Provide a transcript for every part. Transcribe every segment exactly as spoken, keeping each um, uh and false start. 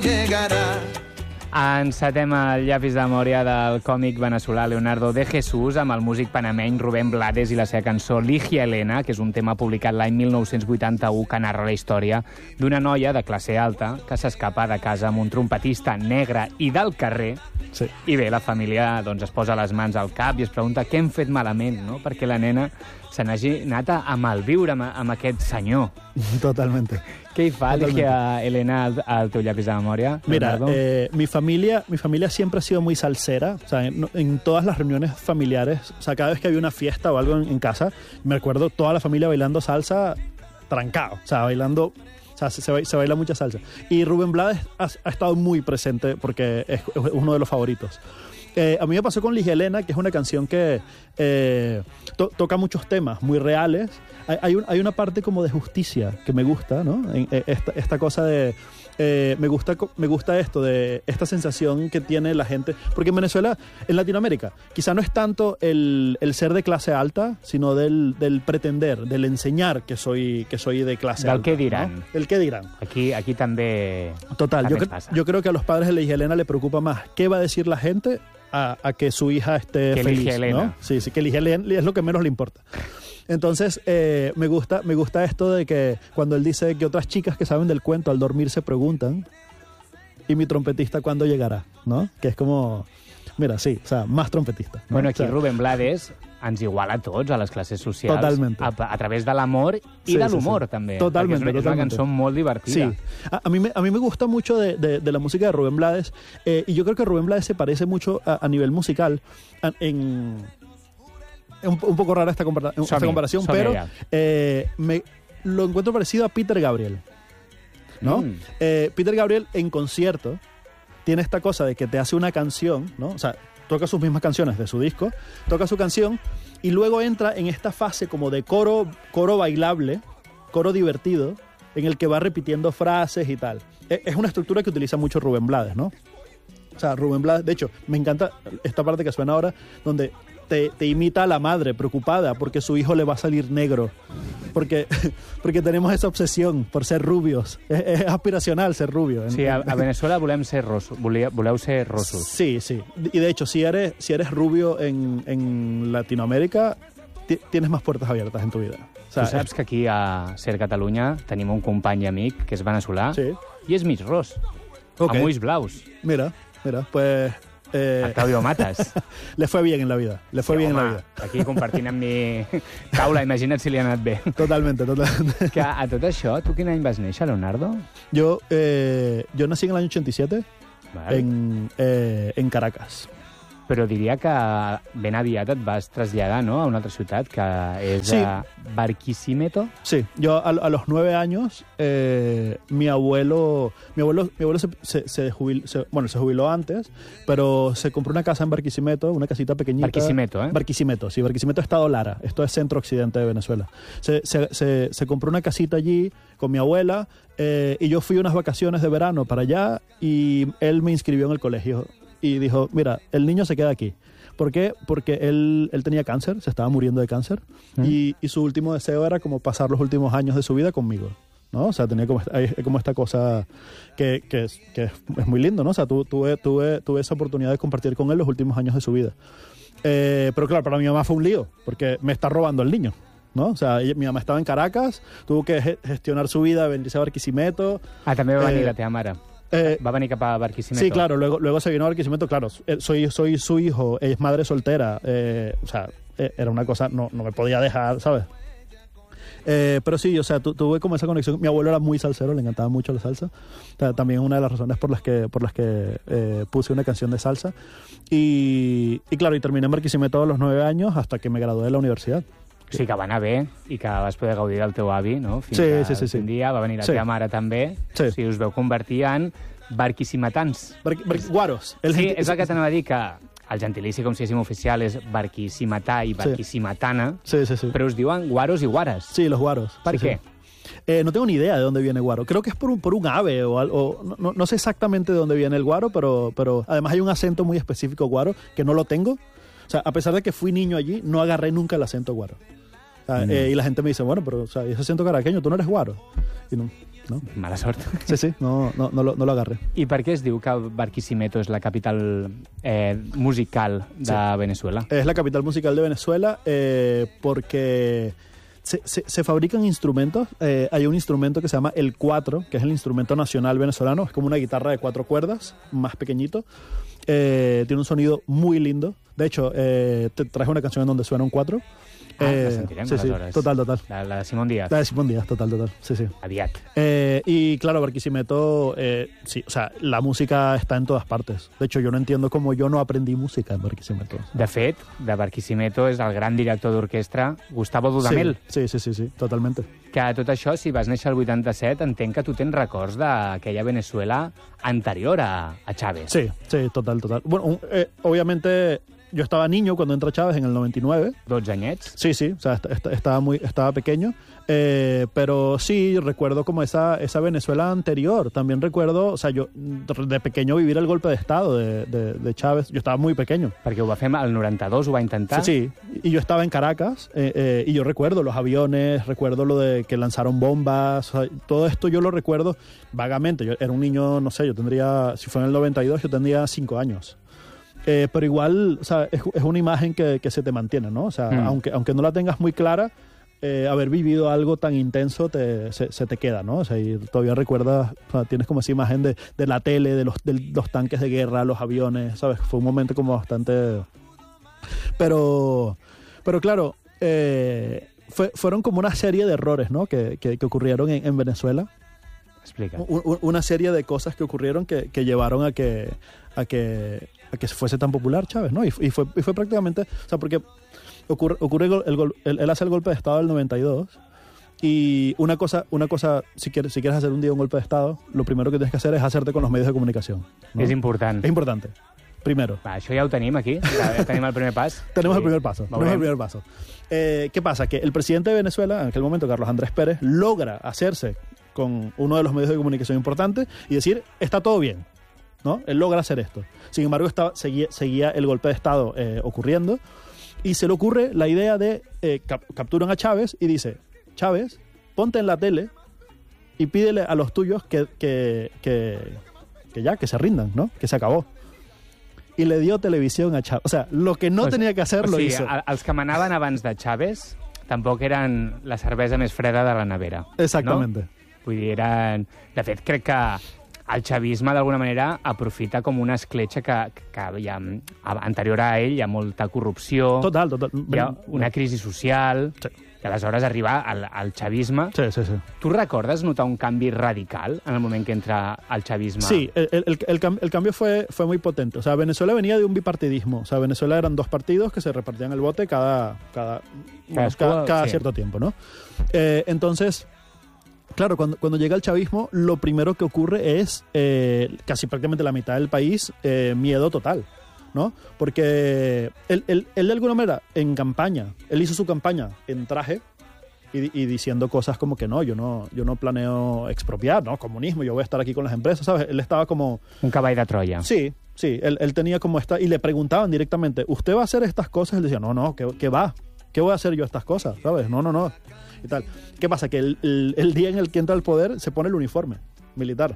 llegará. Encetem el llapis de memòria del còmic venezolà Leonardo de Jesús amb el músic panameny Rubén Blades i la seva cançó Ligia Elena, que és un tema publicat l'any mil nou-cents vuitanta-u que narra la història d'una noia de classe alta que s'escapa de casa amb un trompetista negre i del carrer. Sí. I bé, la família doncs, es posa les mans al cap i es pregunta què hem fet malament, no? Perquè la nena se n'hagi anat a malviure amb, amb aquest senyor. Totalmente. ¿Qué hi fa, Ligia Elena, al, al teu llapis de memoria? Mira, eh, mi familia mi familia siempre ha sido muy salsera. O sea, en, en todas las reuniones familiares, o sea, cada vez que había una fiesta o algo en, en casa, me acuerdo toda la familia bailando salsa trancado. O sea, bailando... O sea, se, se, se baila mucha salsa. Y Rubén Blades ha, ha estado muy presente porque es, es uno de los favoritos. Eh, a mí me pasó con Ligia Elena, que es una canción que eh, to, toca muchos temas muy reales. Hay, hay, un, hay una parte como de justicia que me gusta, ¿no? En, eh, esta, esta cosa de... Eh, me, gusta, me gusta esto, de esta sensación que tiene la gente. Porque en Venezuela, en Latinoamérica, quizá no es tanto el, el ser de clase alta, sino del, del pretender, del enseñar que soy, que soy de clase del alta. Del què diran. ¿no? El què diran. Aquí, aquí també... Total, també yo, cre yo creo que a los padres de Ligia Elena le preocupa más qué va a decir la gente a, a que su hija esté que feliz. Ligia Elena. ¿no? Sí, sí, que Ligia Elena es lo que menos le importa. Entonces, eh, me gusta me gusta esto de que cuando él dice que otras chicas que saben del cuento al dormir se preguntan, ¿y mi trompetista cuándo llegará? ¿No? Que es como, mira, sí, o sea, más trompetista. ¿no? Bueno, aquí o sea, Rubén Blades ens iguala a tots, a les classes socials, Totalmente. a, a través de l'amor i Sí, de sí, l'humor, sí. també. Totalmente, Perquè és una, és una totalmente. cançó molt divertida. Sí, a, a, mí me, a mí me gusta mucho de, de, de la música de Rubén Blades, eh, y yo creo que Rubén Blades se parece mucho a, a nivel musical a, en... Un, un poco rara esta, compara esta comparación, pero eh, me, lo encuentro parecido a Peter Gabriel, ¿no? Mm. Eh, Peter Gabriel en concierto tiene esta cosa de que te hace una canción, ¿no? O sea, toca sus mismas canciones de su disco, toca su canción y luego entra en esta fase como de coro, coro bailable, coro divertido, en el que va repitiendo frases y tal. Es una estructura que utiliza mucho Rubén Blades, ¿no? O sea, Rubén Blades, de hecho, me encanta esta parte que suena ahora, donde te, te imita a la madre preocupada porque su hijo le va a salir negro. Porque, porque tenemos esa obsesión por ser rubios. Es, es aspiracional ser rubio. Sí, a, a Venezuela volem ser rossos, voleu ser rossos. Sí, sí. Y de hecho, si eres, si eres rubio en, en Latinoamérica, tienes más puertas abiertas en tu vida. O sea, tu saps que aquí a Ser Catalunya tenim un company i amic que és veneçolà sí. i és mig ros, okay. amb ulls blaus. Mira, mira, pues... Eh... Octavio Matas. Le fue bien en la vida, le fue sí, bien home, en la vida. Aquí compartint amb mi taula, imagina't si li ha anat bé. Totalmente, totalmente. Que a tot això, tu quin any vas néixer, Leonardo? Yo, eh, yo nací en el año ochenta y siete, vale. en, eh, en Caracas. Però diria que ben aviat et vas traslladar, ¿no?, a una altra ciutat, que és sí. a Barquisimeto. Sí, yo a, a los nueve años, eh, mi abuelo, mi abuelo, mi abuelo se, se, se, jubil, se, bueno, se jubiló antes, pero se compró una casa en Barquisimeto, una casita pequeñita. Barquisimeto, ¿eh? Barquisimeto, sí, Barquisimeto, Estado Lara. Esto es centro-occidente de Venezuela. Se, se, se, se compró una casita allí con mi abuela eh, y yo fui unas vacaciones de verano para allá y él me inscribió en el colegio. Y dijo, mira, el niño se queda aquí. ¿Por qué? Porque él, él tenía cáncer, se estaba muriendo de cáncer, ¿Mm? y, y su último deseo era como pasar los últimos años de su vida conmigo, ¿no? O sea, tenía como, como esta cosa que, que, es, que es muy lindo, ¿no? O sea, tu, tuve, tuve, tuve esa oportunidad de compartir con él los últimos años de su vida. Eh, pero claro, para mi mamá fue un lío, porque me está robando el niño, ¿no? O sea, ella, mi mamá estaba en Caracas, tuvo que gestionar su vida, venirse a Barquisimeto. Ah, també va venir eh, la teva mare. Eh, va venir cap a Barquisimeto. Sí, claro, luego, luego se vino a Barquisimeto, claro, soy, soy su hijo, ella es madre soltera, eh, o sea, era una cosa, no, no me podía dejar, ¿sabes? Eh, pero sí, o sea, tu, tuve como esa conexión. Mi abuelo era muy salsero, le encantaba mucho la salsa. O sea, también es una de las razones por las que, por las que eh, puse una canción de salsa. Y, y claro, y terminé en Barquisimeto a los nueve años hasta que me gradué de la universidad. O sigui que va anar bé i que vas poder gaudir del teu avi, no? Fins sí, a, sí, sí, sí. un dia va venir la sí. teva mare també. Sí. O sigui, us veu convertir en barquisimetans. Bar bar guaros. El sí, és el que t'anava a dir, que el gentilici, com si diguéssim oficial, és barquisimetà i barquisimetana, sí. Sí, sí, sí. però us diuen guaros i guares. Sí, los guaros. ¿Por sí, qué? Sí. Eh, no tengo ni idea de dónde viene guaro. Creo que es por un, por un ave o algo. No, no sé exactamente de dónde viene el guaro, pero, pero además hay un acento muy específico guaro que no lo tengo. O sea, a pesar de que fui niño allí, no agarré nunca el acento guaro. O sea, mm. eh, y la gente me dice, bueno, pero o sea, ese acento caraqueño, tú no eres guaro. Y no, ¿no? Mala sort. Sí, sí, no, no, no, lo, no lo agarré. I per què es diu que Barquisimeto és la capital eh, musical de Sí. Venezuela? Es la capital musical de Venezuela eh, porque se, se, se fabrican instrumentos. Eh, hay un instrumento que se llama el cuatro, que es el instrumento nacional venezolano. Es como una guitarra de cuatro cuerdas, más pequeñito. Eh, tiene un sonido muy lindo. De hecho, eh, te traje una canción en donde suena un cuatro. Ah, Eh, la sentirem, sí, sí, aleshores. total, total. La, la de Simón Díaz. La de Simón Díaz, total, total. Sí, sí. Aviat. Eh, y claro, Barquisimeto, eh, sí, o sea, la música está en todas partes. De hecho, yo no entiendo cómo yo no aprendí música en Barquisimeto. De fet, de Barquisimeto és el gran director d'orquestra Gustavo Dudamel. Sí, sí, sí, sí, totalmente. Que tot això, si vas néixer el vuitanta-set, entenc que tu tens records d'aquella Venezuela anterior a, a Chávez. Sí, sí, total, total. Bueno, un- eh, obviamente yo estaba niño cuando entra Chávez en el noventa y nueve. dotze anyets. Sí, sí, o sea, est- est- estaba muy, estaba pequeño, eh, pero sí recuerdo como esa, esa Venezuela anterior. También recuerdo, o sea, yo de pequeño vivir el golpe de estado de, de, de Chávez. Yo estaba muy pequeño. Perquè ho va fer al noranta-dos, ho va intentar. Sí, sí, y yo estaba en Caracas eh, eh, y yo recuerdo los aviones, recuerdo lo de que lanzaron bombas, o sea, todo esto yo lo recuerdo vagamente. Yo era un niño, no sé, yo tendría, si fue en el noventa y dos, yo tendría cinco años. Eh, pero igual, o sea, es, es una imagen que, que se te mantiene, ¿no? O sea, Mm. aunque, aunque no la tengas muy clara, eh, haber vivido algo tan intenso te, se, se te queda, ¿no? O sea, y todavía recuerdas, o sea, tienes como esa imagen de, de la tele, de los, de los tanques de guerra, los aviones, ¿sabes? Fue un momento como bastante... Pero, pero claro, eh, fue- fueron como una serie de errores, ¿no? Que, que, que ocurrieron en, en Venezuela. Explica. U- u- Una serie de cosas que ocurrieron que, que llevaron a que, a que a que fuese tan popular Chávez, ¿no? Y, y fue, y fue prácticamente, o sea, porque ocurre, ocurre el gol- el gol- él, él hace el golpe de Estado del noventa y dos y una cosa, una cosa, si quieres, si quieres hacer un día un golpe de Estado, lo primero que tienes que hacer es hacerte con los medios de comunicación, ¿no? És important. Es importante. Primero. Va, això ja ho tenim aquí, ja tenim el primer pas. Tenemos Sí. el primer paso. Tenemos Veurem. el primer paso. Eh, ¿Qué pasa? Que el presidente de Venezuela, en aquel momento, Carlos Andrés Pérez, logra hacerse con uno de los medios de comunicación importantes y decir, está todo bien, ¿no? Él logra hacer esto. Sin embargo, estaba, seguía, seguía el golpe de Estado eh, ocurriendo y se le ocurre la idea de eh, cap- capturan a Chávez y dice, Chávez, ponte en la tele y pídele a los tuyos que, que, que, que ya, que se rindan, ¿no? Que se acabó. Y le dio televisión a Chávez. O sea, lo que no O sigui- tenía que hacer o lo sigui, hizo. el- els que manaven abans de Chávez tampoc eren la cervesa més freda de la nevera. Exactamente. No? Vull dir, eren... De fet, crec que el xavisme, d'alguna manera, aprofita com una escletxa que, que hi ha, anterior a ell hi ha molta corrupció, Total, total. hi ha una crisi social, Sí. i aleshores arriba al, al xavisme. Sí, sí, sí. Tu recordes notar un canvi radical en el moment que entra el xavisme? Sí, el, el- el- el cam- el cambio fue, fue muy potente. O sea, Venezuela venía de un bipartidismo. O sea, Venezuela eran dos partidos que se repartían el voto cada, cada, bueno, Cadascú, cada, cada sí. cierto tiempo, ¿no? Eh, entonces, claro, cuando, cuando llega el chavismo, lo primero que ocurre es eh, casi prácticamente la mitad del país, eh, miedo total, ¿no? Porque él, él- él de alguna manera, en campaña, él hizo su campaña en traje y, y diciendo cosas como que no, yo no, yo no planeo expropiar, ¿no? Comunismo, yo voy a estar aquí con las empresas, ¿sabes? Él estaba como... Un cavall de Troya. Sí, sí, él, él tenía como esta... Y le preguntaban directamente, ¿usted va a hacer estas cosas? Él decía, no, no, ¿qué, qué va? ¿Qué voy a hacer yo estas cosas? ¿Sabes? No, no, no. Y tal. ¿Qué pasa? Que el, el- el día en el que entra al poder se pone el uniforme militar.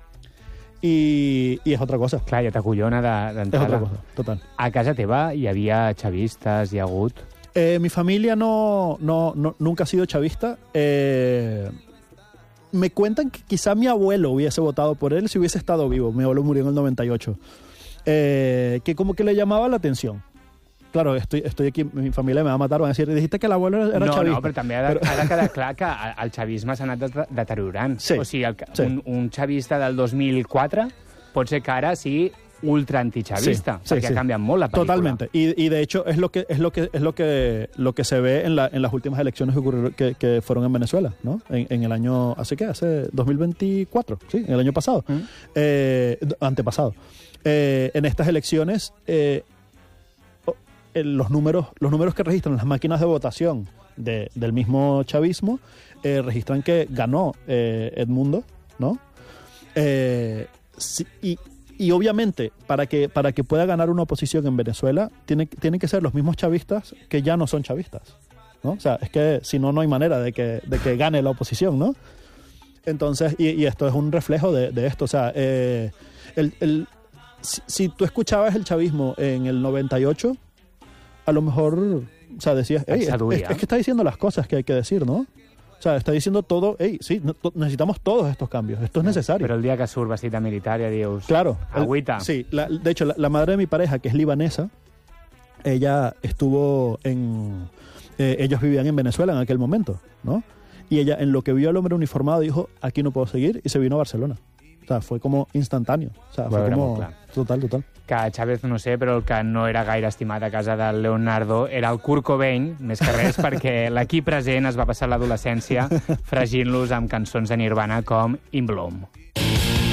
Y, y es otra cosa. Clar, ja t'acollona de- Es otra d'entrada. cosa, total. A casa teva hi havia xavistes, hi ha hagut... Eh, mi familia no, no, no- nunca ha sido chavista. Eh, me cuentan que quizá mi abuelo hubiese votado por él si hubiese estado vivo. Mi abuelo murió en el noventa y ocho. Eh, que como que le llamaba la atención. Claro, estoy, estoy aquí, mi familia me va a matar, van a decir, dijiste que el abuelo era no, chavista. no, però també ha de, Però- ha de quedar clar que el xavisme s'ha anat det- deteriorant. Sí, O sigui, el, sí. un, un xavista del dos mil quatre pot ser que ara sigui ultra antichavista, Sí, sí, perquè sí. ha canviat molt la pel·lícula. Totalmente. Y, y de hecho es lo que es lo que es lo que lo que se ve en, la, en las últimas elecciones que, ocurrieron, que, que fueron en Venezuela, ¿no? En, en el año, ¿hace qué? Hace dos mil veinticuatro, sí, en el año pasado, Mm. eh, antepasado. Eh, en estas elecciones, eh, o- eh, los números los números que registran las máquinas de votación de- del mismo chavismo eh, registran que ganó eh, Edmundo, ¿no? Eh, sí, y Y obviamente, para que, para que pueda ganar una oposición en Venezuela, tiene, tienen que ser los mismos chavistas que ya no son chavistas, ¿no? O sea, es que si no, no hay manera de que, de que gane la oposición, ¿no? Entonces, y, y esto es un reflejo de, de esto. O sea, eh, el, el, si, si tú escuchabas el chavismo en el noventa y ocho, a lo mejor, o sea, decías, hey, es, es, es que está diciendo las cosas que hay que decir, ¿no? O sea, está diciendo todo, hey, sí, no, to, necesitamos todos estos cambios, esto es necesario. Però el dia que surt vestit de militar ja dius... Claro. Agüita. El, sí, la, de hecho, la, la madre de mi pareja, que es libanesa, ella estuvo en... Eh, ellos vivían en Venezuela en aquel momento, ¿no? Y ella, en lo que vio al hombre uniformado, dijo, aquí no puedo seguir, y se vino a Barcelona. O sea, fue como instantáneo. O sea, fue como... Total, total. Que Chávez, no sé, però el que no era gaire estimat a casa del Leonardo era el Kurt Cobain, més que res, perquè l'equip present es va passar l'adolescència fregint-los amb cançons de Nirvana com In Bloom.